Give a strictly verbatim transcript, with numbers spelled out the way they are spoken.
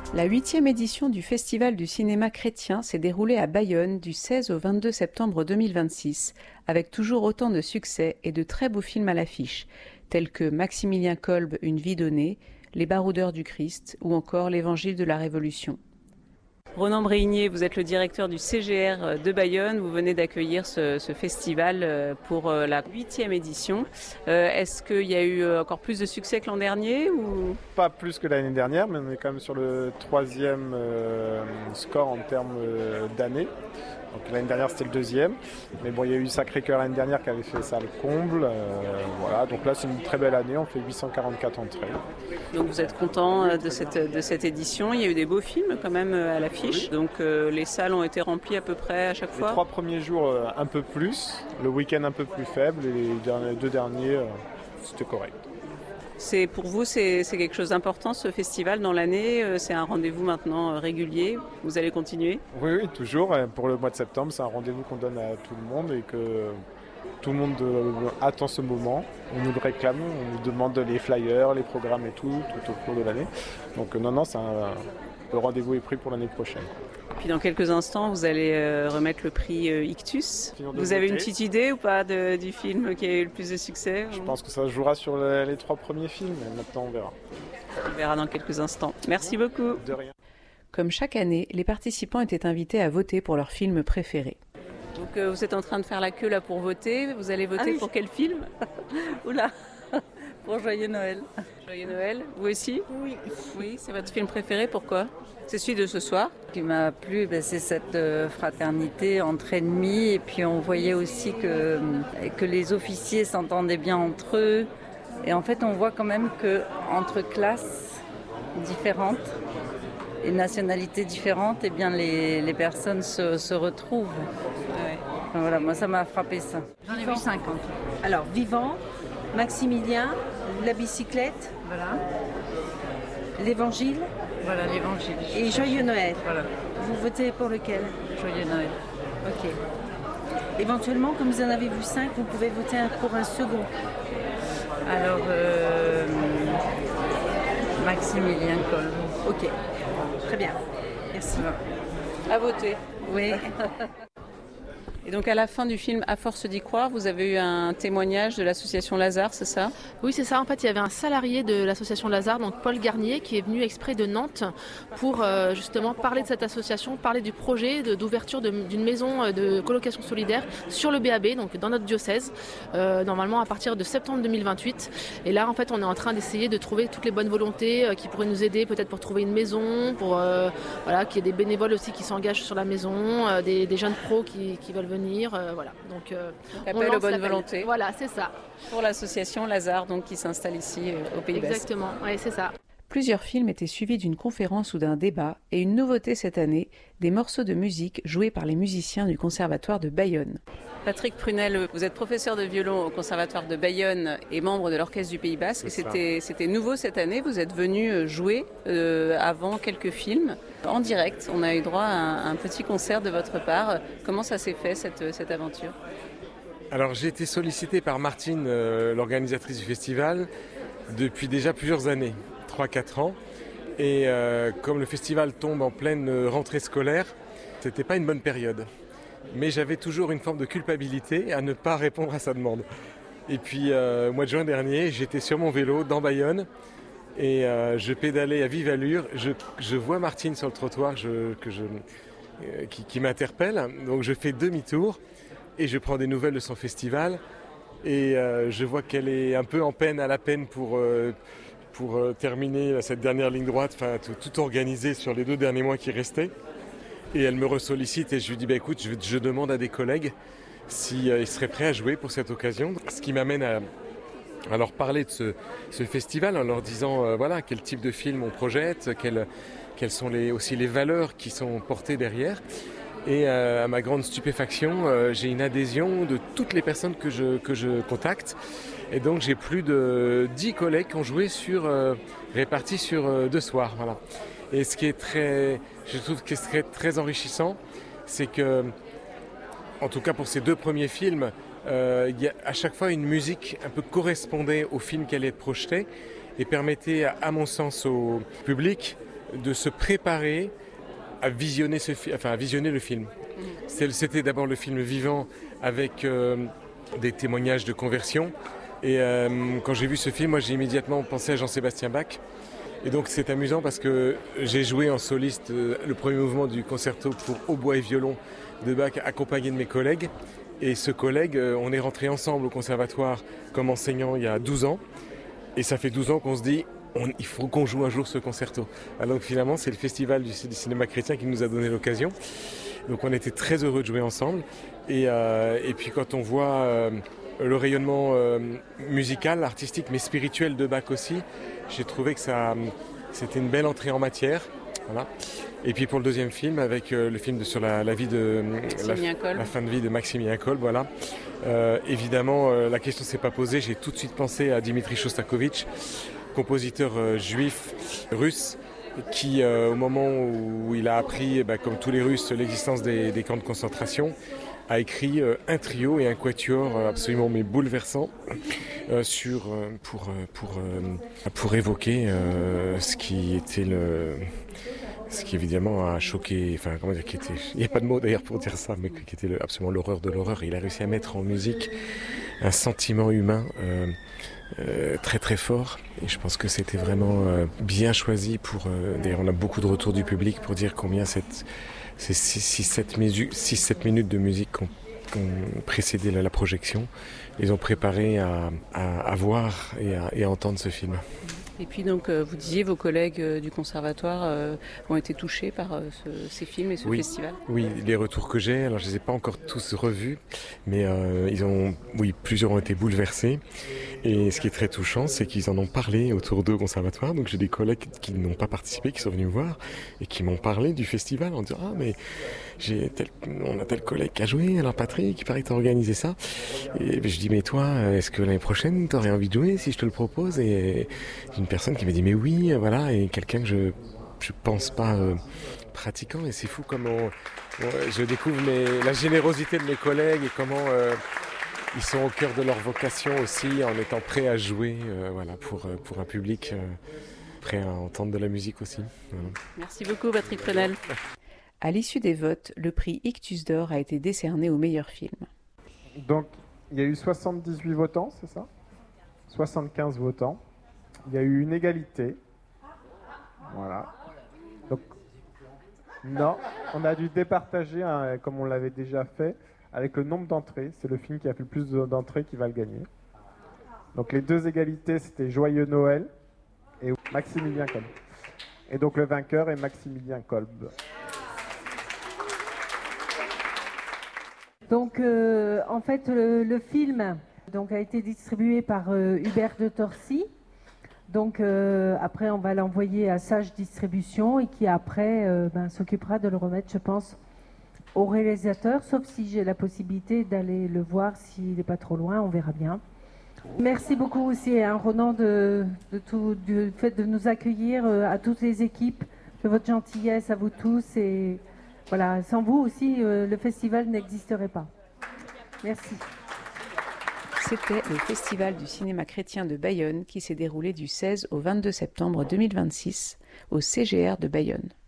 La huitième édition du Festival du cinéma chrétien s'est déroulée à Bayonne du seize au vingt-deux septembre deux mille vingt-six, avec toujours autant de succès et de très beaux films à l'affiche, tels que Maximilien Kolb, Une vie donnée, Les baroudeurs du Christ ou encore L'Évangile de la Révolution. Ronan Bréhigné, vous êtes le directeur du C G R de Bayonne. Vous venez d'accueillir ce, ce festival pour la huitième édition. Euh, est-ce qu'il y a eu encore plus de succès que l'an dernier ou... Pas plus que l'année dernière, mais on est quand même sur le troisième euh, score en termes euh, d'année. Donc l'année dernière c'était le deuxième, mais bon il y a eu Sacré-Cœur l'année dernière qui avait fait ça le comble, euh, voilà. Donc là c'est une très belle année, on fait huit cent quarante-quatre entrées. Donc vous êtes content de cette, de cette édition, il y a eu des beaux films quand même à l'affiche, oui. Donc euh, les salles ont été remplies à peu près à chaque fois. Les trois premiers jours euh, un peu plus, le week-end un peu plus faible et les derniers, deux derniers euh, c'était correct. C'est, pour vous, c'est, c'est quelque chose d'important ce festival dans l'année, c'est un rendez-vous maintenant régulier, vous allez continuer ? Oui, oui, toujours. Pour le mois de septembre, c'est un rendez-vous qu'on donne à tout le monde et que tout le monde attend ce moment. On nous le réclame, on nous demande les flyers, les programmes et tout, tout au cours de l'année. Donc non, non, c'est un, le rendez-vous est pris pour l'année prochaine. Puis dans quelques instants, vous allez euh, remettre le prix euh, Ictus. Vous avez une petite idée ou pas de, du film qui a eu le plus de succès ? Je pense que ça se jouera sur les, les trois premiers films, mais maintenant on verra. On verra dans quelques instants. Merci beaucoup. De rien. Comme chaque année, les participants étaient invités à voter pour leur film préféré. Donc euh, vous êtes en train de faire la queue là pour voter. Vous allez voter ah, oui. pour quel film ? Oula, pour Joyeux Noël. Joyeux Noël, vous aussi ? Oui. Oui, c'est votre film préféré, pourquoi ? C'est celui de ce soir. Ce qui m'a plu, ben, c'est cette euh, fraternité entre ennemis. Et puis on voyait aussi que, que les officiers s'entendaient bien entre eux. Et en fait, on voit quand même qu'entre classes différentes et nationalités différentes, eh bien, les, les personnes se, se retrouvent. Ouais. Voilà, moi, ça m'a frappé ça. J'en ai vu cinq en tout. Alors, Vivant, Maximilien, La bicyclette, voilà. L'Évangile. Voilà, l'Évangile. Et Joyeux Noël. Voilà. Vous votez pour lequel ? Joyeux Noël. Ok. Éventuellement, comme vous en avez vu cinq, vous pouvez voter pour un second. Alors, euh, Maximilien Kolb. Ok. Très bien. Merci. À voter. Oui. Et donc à la fin du film À force d'y croire, vous avez eu un témoignage de l'association Lazare, c'est ça ? Oui, c'est ça. En fait, il y avait un salarié de l'association Lazare, donc Paul Garnier, qui est venu exprès de Nantes pour euh, justement parler de cette association, parler du projet de, d'ouverture de, d'une maison de colocation solidaire sur le B A B, donc dans notre diocèse, euh, normalement à partir de septembre deux mille vingt-huit. Et là, en fait, on est en train d'essayer de trouver toutes les bonnes volontés euh, qui pourraient nous aider, peut-être pour trouver une maison, pour euh, voilà, qu'il y ait des bénévoles aussi qui s'engagent sur la maison, euh, des, des jeunes pros qui, qui veulent venir. Euh, voilà. Donc, euh, donc appel aux bonnes volontés. Voilà, c'est ça. Pour l'association Lazare, donc qui s'installe ici euh, au Pays Basque. Exactement, oui, c'est ça. Plusieurs films étaient suivis d'une conférence ou d'un débat, et une nouveauté cette année, des morceaux de musique joués par les musiciens du Conservatoire de Bayonne. Patrick Prunel, vous êtes professeur de violon au Conservatoire de Bayonne et membre de l'Orchestre du Pays Basque. Et c'était, c'était nouveau cette année, vous êtes venu jouer euh, avant quelques films en direct. On a eu droit à un, un petit concert de votre part. Comment ça s'est fait cette, cette aventure ? Alors j'ai été sollicité par Martine, euh, l'organisatrice du festival, depuis déjà plusieurs années, trois à quatre ans. Et euh, comme le festival tombe en pleine rentrée scolaire, c'était pas une bonne période. Mais j'avais toujours une forme de culpabilité à ne pas répondre à sa demande. Et puis euh, au mois de juin dernier, j'étais sur mon vélo dans Bayonne et euh, je pédalais à vive allure. Je, je vois Martine sur le trottoir je, que je, euh, qui, qui m'interpelle, donc je fais demi-tour et je prends des nouvelles de son festival et euh, je vois qu'elle est un peu en peine à la peine pour, euh, pour euh, terminer cette dernière ligne droite, enfin tout, tout organisé sur les deux derniers mois qui restaient. Et elle me ressollicite et je lui dis bah, écoute, je, je demande à des collègues s'ils euh, seraient prêts à jouer pour cette occasion. Ce qui m'amène à, à leur parler de ce, ce festival en leur disant euh, voilà, quel type de film on projette, quelles, quelles sont les, aussi les valeurs qui sont portées derrière. Et euh, à ma grande stupéfaction, euh, j'ai une adhésion de toutes les personnes que je, que je contacte. Et donc j'ai plus de dix collègues qui ont joué sur, euh, répartis sur euh, deux soirs. Voilà. Et ce qui est très, je trouve que c'est très, très enrichissant, c'est que, en tout cas pour ces deux premiers films, euh, il y a à chaque fois une musique un peu correspondait au film qui allait être projeté et permettait, à mon sens, au public de se préparer à visionner, ce fi- enfin, à visionner le film. C'était d'abord le film vivant avec euh, des témoignages de conversion. Et euh, quand j'ai vu ce film, moi j'ai immédiatement pensé à Jean-Sébastien Bach. Et donc c'est amusant parce que j'ai joué en soliste euh, le premier mouvement du concerto pour hautbois et violon de Bach accompagné de mes collègues. Et ce collègue, euh, on est rentrés ensemble au conservatoire comme enseignant il y a douze ans. Et ça fait douze ans qu'on se dit, on, il faut qu'on joue un jour ce concerto. Alors finalement c'est le festival du, du cinéma chrétien qui nous a donné l'occasion. Donc on était très heureux de jouer ensemble. Et, euh, et puis quand on voit euh, le rayonnement euh, musical, artistique, mais spirituel de Bach aussi, j'ai trouvé que ça, c'était une belle entrée en matière. Voilà. Et puis pour le deuxième film, avec euh, le film de, sur la, la vie de la, la fin de vie de Maximilien Kolb, voilà. Euh, évidemment, euh, la question s'est pas posée. J'ai tout de suite pensé à Dimitri Shostakovich, compositeur euh, juif russe, qui, euh, au moment où il a appris, bah, comme tous les Russes, l'existence des, des camps de concentration, a écrit euh, un trio et un quatuor euh, absolument mais bouleversant euh, sur, euh, pour, euh, pour, euh, pour évoquer euh, ce qui était le... Ce qui évidemment a choqué, enfin comment dire, qui était, il n'y a pas de mot d'ailleurs pour dire ça, mais qui était le, absolument l'horreur de l'horreur. Il a réussi à mettre en musique un sentiment humain euh, euh, très très fort. Et je pense que c'était vraiment euh, bien choisi pour. Euh, d'ailleurs, on a beaucoup de retours du public pour dire combien cette, ces six sept minutes de musique qu'on qui ont précédé la, la projection, les ont préparés à, à, à voir et à, et à entendre ce film. Et puis donc, euh, vous disiez, vos collègues euh, du conservatoire euh, ont été touchés par euh, ce, ces films et ce oui. festival. Oui, les retours que j'ai, alors je les ai pas encore tous revus, mais euh, ils ont, oui, plusieurs ont été bouleversés. Et ce qui est très touchant, c'est qu'ils en ont parlé autour d'eux au conservatoire. Donc j'ai des collègues qui n'ont pas participé, qui sont venus me voir et qui m'ont parlé du festival en disant ah mais j'ai tel, on a tel collègue qui a joué, alors Patrick, il paraît que t'as organisé ça. Et je dis mais toi, est-ce que l'année prochaine t'aurais envie de jouer si je te le propose? Et une personne qui m'a dit mais oui, voilà, et quelqu'un que je je pense pas euh, pratiquant. Et c'est fou comment on, je découvre mes, la générosité de mes collègues et comment euh, ils sont au cœur de leur vocation aussi, en étant prêts à jouer, euh, voilà, pour pour un public euh, prêt à entendre de la musique aussi. Voilà. Merci beaucoup, Patrick Prenel. À l'issue des votes, le prix Ictus d'Or a été décerné au meilleur film. Donc, il y a eu soixante-dix-huit votants, c'est ça? soixante-quinze votants. Il y a eu une égalité. Voilà. Donc, non, on a dû départager, hein, comme on l'avait déjà fait, avec le nombre d'entrées. C'est le film qui a fait le plus d'entrées qui va le gagner. Donc, les deux égalités, c'était Joyeux Noël et Maximilien Kolb. Et donc, le vainqueur est Maximilien Kolb. Donc, euh, en fait, le, le film donc, a été distribué par euh, Hubert de Torcy. Donc, euh, après, on va l'envoyer à Sage Distribution et qui, après, euh, ben, s'occupera de le remettre, je pense, au réalisateur, sauf si j'ai la possibilité d'aller le voir s'il n'est pas trop loin, on verra bien. Merci beaucoup aussi, hein, Ronan, de, de tout, du fait de nous accueillir, euh, à toutes les équipes, de votre gentillesse, à vous tous. Et voilà, sans vous aussi, euh, le festival n'existerait pas. Merci. C'était le Festival du cinéma chrétien de Bayonne qui s'est déroulé du seize au vingt-deux septembre deux mille vingt-six au C G R de Bayonne.